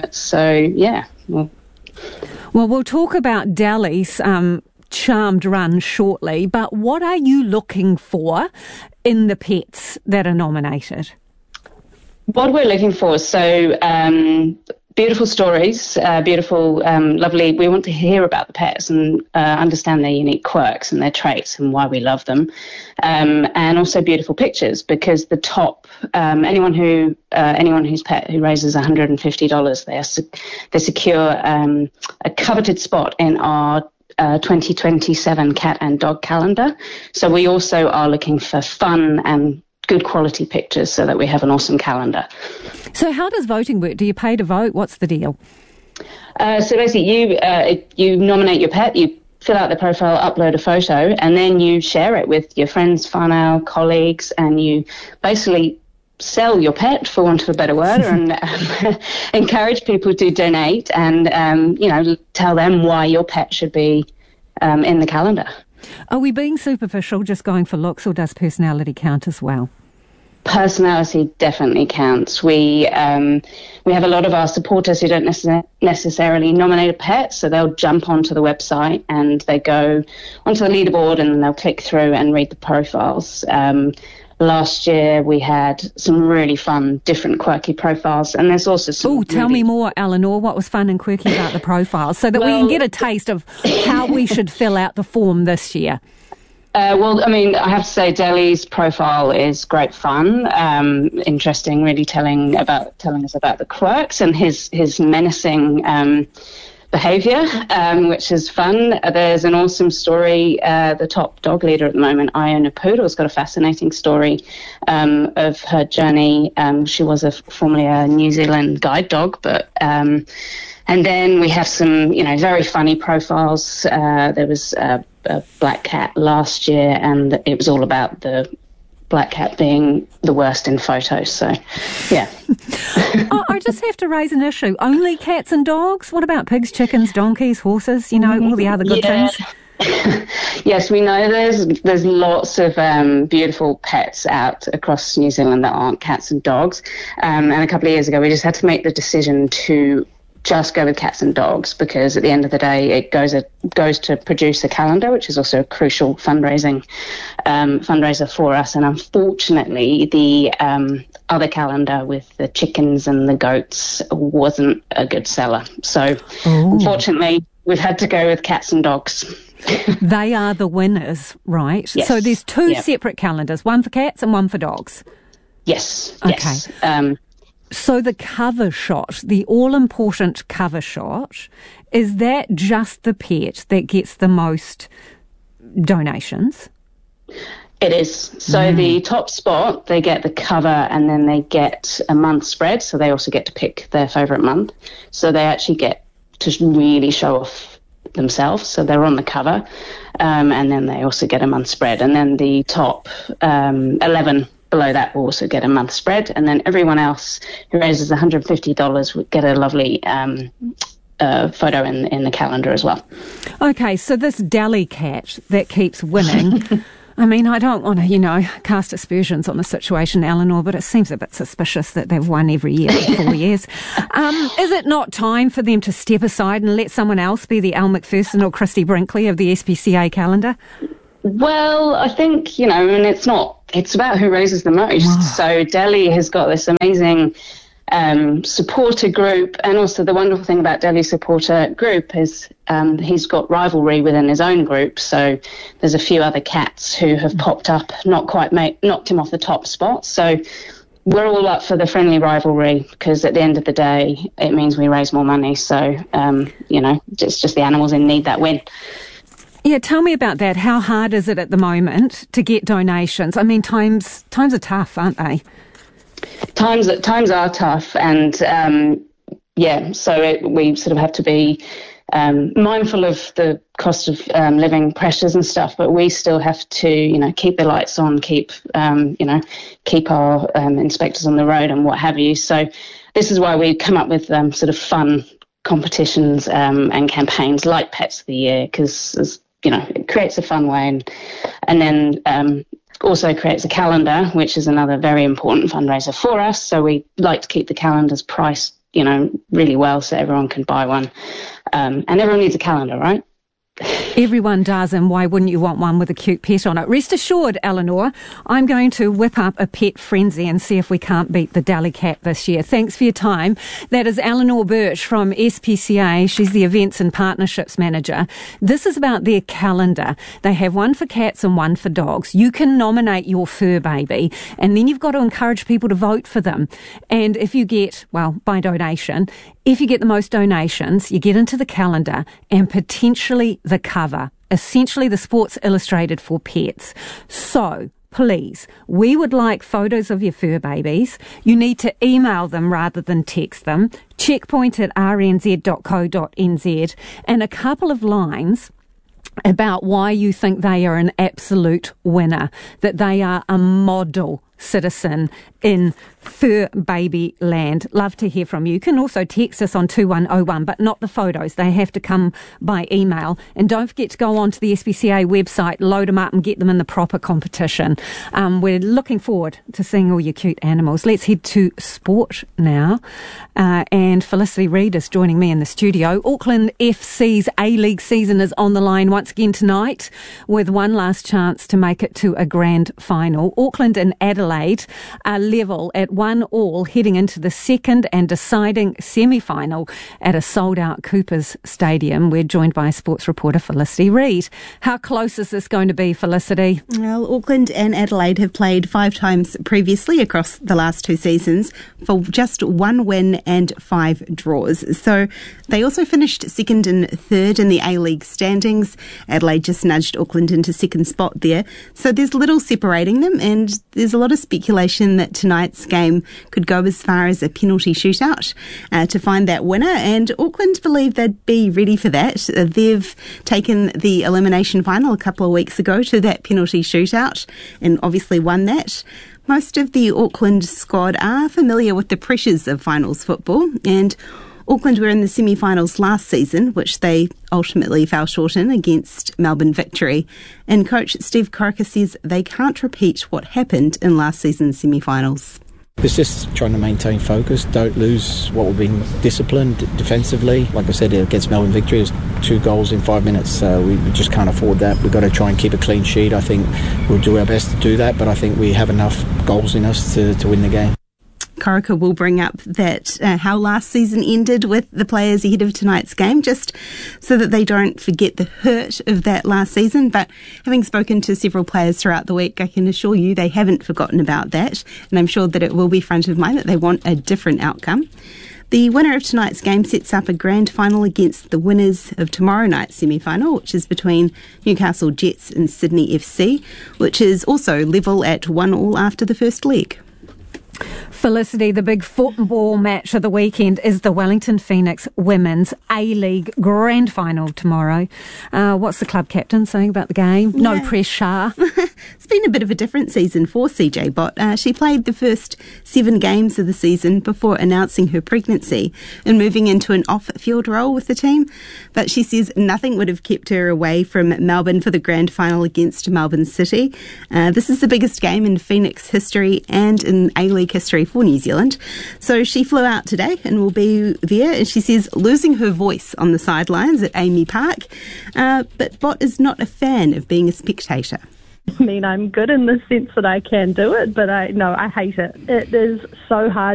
Well, we'll talk about Delhi's charmed run shortly, but what are you looking for in the pets that are nominated? What we're looking for, beautiful stories, lovely. We want to hear about the pets and understand their unique quirks and their traits and why we love them, and also beautiful pictures, because the top anyone whose pet who raises $150, they secure a coveted spot in our 2027 cat and dog calendar. So we also are looking for fun and good quality pictures so that we have an awesome calendar. So how does voting work? Do you pay to vote? What's the deal? So basically you nominate your pet, you fill out the profile, upload a photo, and then you share it with your friends, whānau, colleagues, and you basically sell your pet, for want of a better word, and encourage people to donate and, tell them why your pet should be in the calendar. Are we being superficial, just going for looks, or does personality count as well? Personality definitely counts. We have a lot of our supporters who don't necessarily nominate a pet, so they'll jump onto the website and they go onto the leaderboard and then they'll click through and read the profiles. Last year we had some really fun, different, quirky profiles, and there's also some... Oh, tell me more, Eleanor. What was fun and quirky about the profiles, so that we can get a taste of how we should fill out the form this year? I have to say Delhi's profile is great fun, interesting, really telling us about the quirks and his menacing behaviour, which is fun. There's an awesome story. The top dog leader at the moment, Iona Poodle, has got a fascinating story of her journey. She was formerly a New Zealand guide dog, but and then we have some, very funny profiles. There was a black cat last year, and it was all about the black cat being the worst in photos. So, yeah. I just have to raise an issue. Only cats and dogs? What about pigs, chickens, donkeys, horses, all the other good things? Yes, we know there's lots of beautiful pets out across New Zealand that aren't cats and dogs. And a couple of years ago, we just had to make the decision to just go with cats and dogs, because at the end of the day it goes to produce a calendar, which is also a crucial fundraiser for us. And unfortunately the other calendar with the chickens and the goats wasn't a good seller, so Unfortunately we've had to go with cats and dogs. They are the winners, right? Yes. So there's two separate calendars, one for cats and one for dogs. Yes. Okay. So the cover shot, the all-important cover shot, is that just the pet that gets the most donations? It is. So the top spot, they get the cover and then they get a month spread. So they also get to pick their favourite month. So they actually get to really show off themselves. So they're on the cover. And then they also get a month spread. And then the top 11 below that will also get a month spread. And then everyone else who raises $150 would get a lovely photo in the calendar as well. Okay, so this Dally cat that keeps winning... I mean, I don't want to, cast aspersions on the situation, Eleanor, but it seems a bit suspicious that they've won every year for 4 years. Is it not time for them to step aside and let someone else be the Elle Macpherson or Christy Brinkley of the SPCA calendar? Well, I think, it's about who raises the most. Wow. So Dally has got this amazing supporter group, and also the wonderful thing about Delhi's supporter group is he's got rivalry within his own group. So there's a few other cats who have popped up, not quite knocked him off the top spot. So we're all up for the friendly rivalry because at the end of the day, it means we raise more money. So, it's just the animals in need that win. Yeah, tell me about that. How hard is it at the moment to get donations? I mean, times are tough, aren't they? Times are tough, and so we sort of have to be mindful of the cost of living pressures and stuff, but we still have to, keep the lights on, keep our inspectors on the road and what have you. So this is why we come up with sort of fun competitions and campaigns like Pets of the Year, because it creates a fun way, and then also creates a calendar, which is another very important fundraiser for us. So we like to keep the calendars priced, really well so everyone can buy one. And everyone needs a calendar, right? Everyone does, and why wouldn't you want one with a cute pet on it? Rest assured, Eleanor, I'm going to whip up a pet frenzy and see if we can't beat the Dally cat this year. Thanks for your time. That is Eleanor Birch from SPCA. She's the Events and Partnerships Manager. This is about their calendar. They have one for cats and one for dogs. You can nominate your fur baby, and then you've got to encourage people to vote for them. And if you get, by donation, if you get the most donations, you get into the calendar and potentially the cover, essentially the Sports Illustrated for pets. So, please, we would like photos of your fur babies. You need to email them rather than text them. checkpoint@rnz.co.nz, and a couple of lines about why you think they are an absolute winner, that they are a model citizen in fur baby land. Love to hear from you. You can also text us on 2101, but not the photos. They have to come by email. And don't forget to go on to the SPCA website, load them up and get them in the proper competition. We're looking forward to seeing all your cute animals. Let's head to sport now. And Felicity Reid is joining me in the studio. Auckland FC's A-League season is on the line once again tonight, with one last chance to make it to a grand final. Auckland and Adelaide are level at 1-1 heading into the second and deciding semi-final at a sold-out Coopers Stadium. We're joined by sports reporter Felicity Reid. How close is this going to be, Felicity? Well, Auckland and Adelaide have played 5 times previously across the last 2 seasons for just 1 win and 5 draws. So they also finished second and third in the A-League standings. Adelaide just nudged Auckland into second spot there. So there's little separating them, and there's a lot of speculation that tonight's game could go as far as a penalty shootout to find that winner, and Auckland believe they'd be ready for that. They've taken the elimination final a couple of weeks ago to that penalty shootout and obviously won that. Most of the Auckland squad are familiar with the pressures of finals football, and Auckland were in the semi-finals last season, which they ultimately fell short in against Melbourne Victory. And coach Steve Croker says they can't repeat what happened in last season's semi-finals. It's just trying to maintain focus, don't lose what we've been disciplined defensively. Like I said, against Melbourne Victory, there's 2 goals in 5 minutes, so we just can't afford that. We've got to try and keep a clean sheet. I think we'll do our best to do that, but I think we have enough goals in us to win the game. Corica will bring up that how last season ended with the players ahead of tonight's game, just so that they don't forget the hurt of that last season. But having spoken to several players throughout the week, I can assure you they haven't forgotten about that, and I'm sure that it will be front of mind that they want a different outcome. The winner of tonight's game sets up a grand final against the winners of tomorrow night's semi-final, which is between Newcastle Jets and Sydney FC, which is also level at 1-1 after the first leg. Felicity, the big football match of the weekend is the Wellington Phoenix Women's A-League Grand Final tomorrow. What's the club captain saying about the game? Yeah. No pressure. It's been a bit of a different season for CJ Bott. She played the first 7 games of the season before announcing her pregnancy and moving into an off-field role with the team. But she says nothing would have kept her away from Melbourne for the grand final against Melbourne City. This is the biggest game in Phoenix history and in A-League history for New Zealand. So she flew out today and will be there. And she says losing her voice on the sidelines at Amy Park. But Bott is not a fan of being a spectator. I mean, I'm good in the sense that I can do it, but I hate it. It is so hard